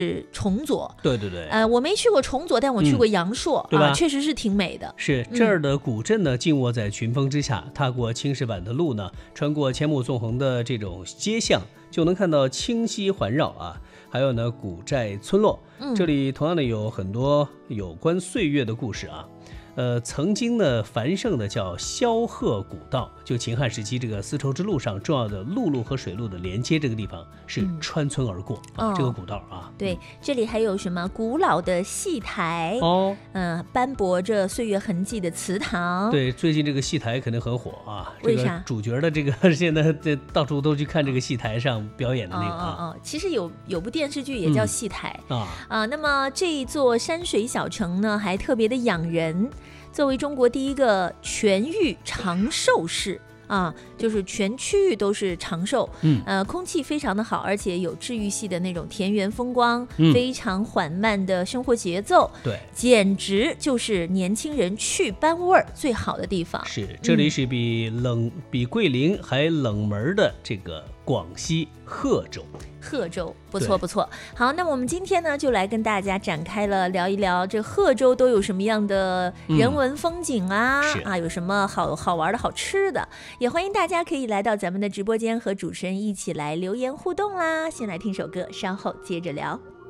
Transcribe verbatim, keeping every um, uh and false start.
是崇左， 对对对， 呃，我没去过崇左，但我去过阳朔， 嗯、对吧、 啊？确实是挺美的。 是这儿的古镇呢，静卧在群峰之下，踏过青石板的路呢，穿过千木纵横的这种街巷，就能看到清溪环绕啊。还有呢，古寨村落， 嗯、 这里同样的有很多有关岁月的故事啊。呃，曾经呢繁盛的叫萧鹤古道，就秦汉时期这个丝绸之路上重要的陆路和水路的连接，这个地方是穿村而过、嗯、啊、哦，这个古道啊。 对，这里还有什么古老的戏台哦， 嗯、呃，斑驳着岁月痕迹的祠堂。 对，最近这个戏台肯定很火啊。 为啥？ 这个主角的这个现在这到处都去看这个戏台上表演的那个啊。 哦哦哦，其实有有部电视剧也叫戏台、 嗯、啊啊。那么这一座山水小城呢，还特别的养人。作为中国第一个全域长寿市啊，就是全区域都是长寿， 嗯， 呃，空气非常的好，而且有治愈系的那种田园风光， 嗯、 非常缓慢的生活节奏， 对， 简直就是年轻人去班味儿最好的地方。 是，这里是比冷、嗯、比桂林还冷门的这个广西贺州。 贺州不错不错，好，那我们今天呢就来跟大家展开了聊一聊这贺州都有什么样的人文风景啊、 嗯、 啊有什么好好玩的好吃的，也欢迎大家可以来到咱们的直播间和主持人一起来留言互动啦。先来听首歌，稍后接着聊。